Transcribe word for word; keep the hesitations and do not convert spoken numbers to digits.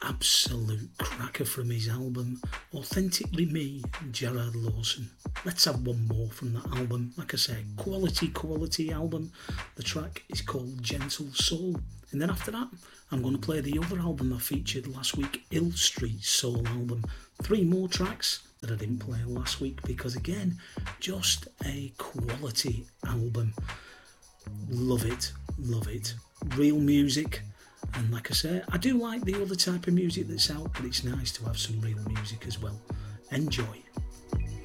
absolute cracker from his album Authentically Me, Gerard Lawson. Let's have one more from that album. Like I say, quality, quality album. The track is called Gentle Soul. And then after that, I'm going to play the other album I featured last week, Ill Street Soul album. Three more tracks that I didn't play last week because, again, just a quality album. Love it, love it. Real music. And like I say, I do like the other type of music that's out, but it's nice to have some real music as well. Enjoy.